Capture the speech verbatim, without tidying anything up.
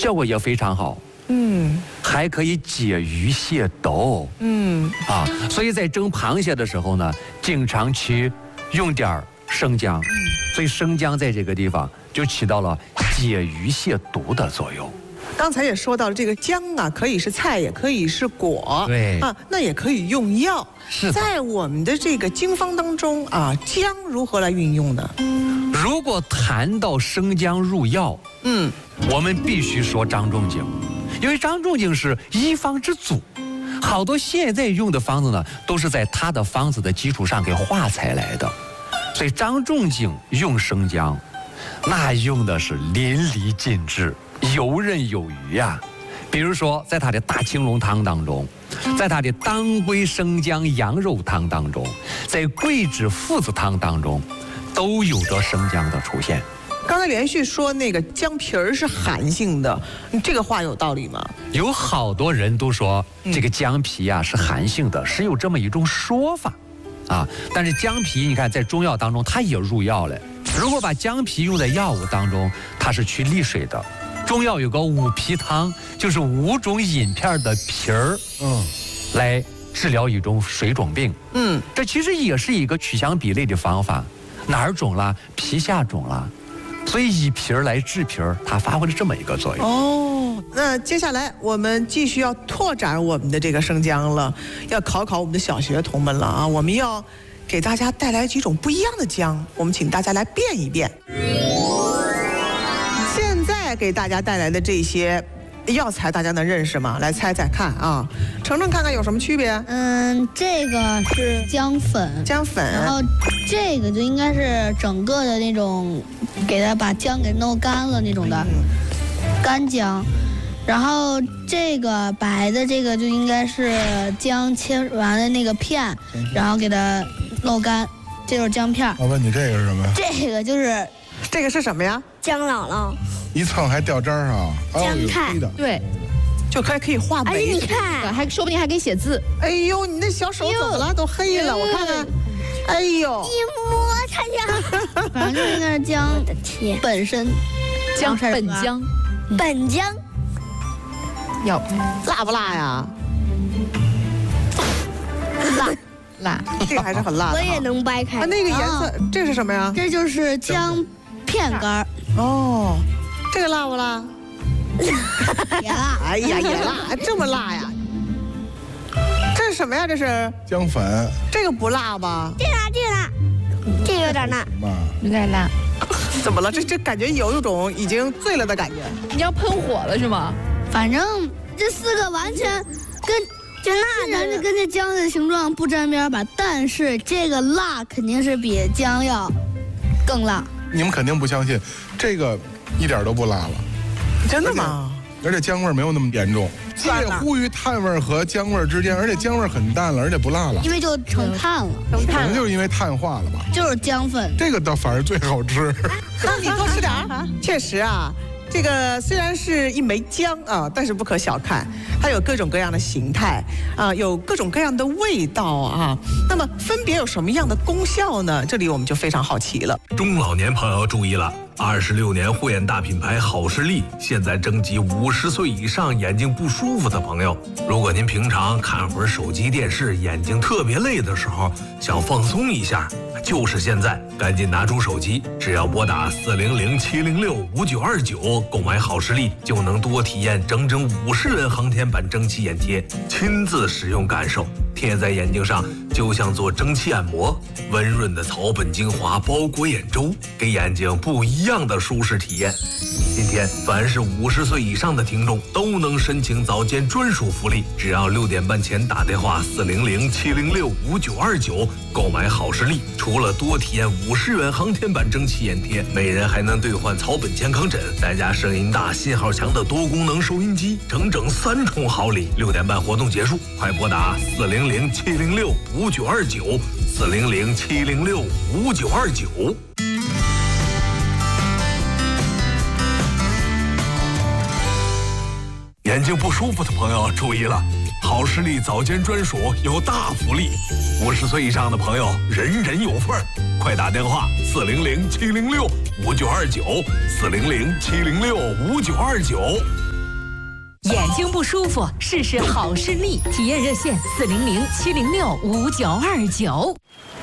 效果也非常好。嗯，还可以解鱼蟹毒。嗯啊，所以在蒸螃蟹的时候呢，经常去用点儿生姜。嗯，所以生姜在这个地方就起到了解鱼蟹毒的作用。 刚才也说到了，这个姜啊，可以是菜，也可以是果， 对啊，那也可以用药。 是在我们的这个经方当中啊，姜如何来运用呢？ 如果谈到生姜入药，嗯，我们必须说张仲景，因为张仲景是医方之祖，好多现在用的方子呢，都是在他的方子的基础上给化裁来的，所以张仲景用生姜，那用的是淋漓尽致。游刃有余呀、啊，比如说在他的大青龙汤当中，在他的当归生姜羊肉汤当中，在桂枝附子汤当中，都有着生姜的出现。 刚才连续说那个姜皮儿是寒性的，这个话有道理吗？ 有好多人都说这个姜皮啊是寒性的，是有这么一种说法啊。但是姜皮你看在中药当中它也入药了，如果把姜皮用在药物当中，它是去利水的。中药有个五皮汤，就是五种饮片的皮儿，嗯，来治疗一种水肿病，嗯，这其实也是一个取香比类的方法。哪儿肿了？皮下肿了，所以以皮儿来治皮儿，它发挥了这么一个作用。 哦，那接下来我们继续要拓展我们的这个生姜了，要考考我们的小学童们了啊！我们要给大家带来几种不一样的姜，我们请大家来辨一辨。现在给大家带来的这些药材，大家能认识吗？来猜猜看啊！程程看看有什么区别？ 嗯，这个是姜粉， 姜粉， 然后这个就应该是整个的那种，给它把姜给弄干了那种的，干姜。然后这个白的这个就应该是姜切完的那个片，然后给它弄干，这就是姜片。 我问你这个是什么？ 这个就是这个是什么呀？ 姜姥姥。 一蹭还掉渣儿啊！ 姜菜， 对， 就可以可以画而且眉。 你看， 还说不定还可以写字。 哎呦，你那小手怎么了？都黑了，我看看。哎呦， 一摸它就，反正就应该是姜本身， 姜本姜， 本姜。 要辣不辣呀？ 辣辣， 这个还是很辣的。 我也能掰开。 啊，那个颜色，这是什么呀？ 这就是姜片干。 哦，这个辣不辣？ 也辣。 哎呀，也辣，这么辣呀？这是什么呀？这是姜粉。 这个不辣吧？ 这辣，这个辣，这个有点辣。 有点辣。 怎么了？这这感觉有一种已经醉了的感觉。 你要喷火了是吗？ 反正这四个完全跟就辣的，跟这姜的形状不沾边吧。但是这个辣肯定是比姜要更辣。 你们肯定不相信，这个一点都不辣了。 真的吗？ 而且姜味没有那么严重，介乎于炭味和姜味之间，而且姜味很淡了，而且不辣了。 因为就成炭了， 成炭可能就是因为碳化了吧。 就是姜粉， 这个倒反而最好吃。 那你多吃点儿。确实啊。这个虽然是一枚姜啊，但是不可小看，它有各种各样的形态啊，有各种各样的味道啊。那么分别有什么样的功效呢？这里我们就非常好奇了。 中老年朋友注意了，二十六年护眼大品牌好视力现在征集五十岁以上眼睛不舒服的朋友。如果您平常看会儿手机电视，眼睛特别累的时候，想放松一下，就是现在，赶紧拿出手机，只要拨打四零零七零六五九二九购买好视力，就能多体验整整五十元航天版蒸汽眼贴，亲自使用感受，贴在眼睛上就像做蒸汽按摩，温润的草本精华包裹眼周，给眼睛不一样的舒适体验。今天凡是五十岁以上的听众都能申请早间专属福利，只要六点半前打电话四零零七零六五九二九购买好视力，除了多体验五十元航天版蒸汽眼贴，每人还能兑换草本健康枕，再加声音大、信号强的多功能收音机，整整三重好礼。六点半活动结束，快拨打四零零七零六五九二九四零零七零六五九二九。眼睛不舒服的朋友注意了，好视力早间专属有大福利，五十岁以上的朋友人人有份儿，快打电话四零零七零六五九二九四零零七零六五九二九。 眼睛不舒服，试试好视力。体验热线：四零零七零六五九二九。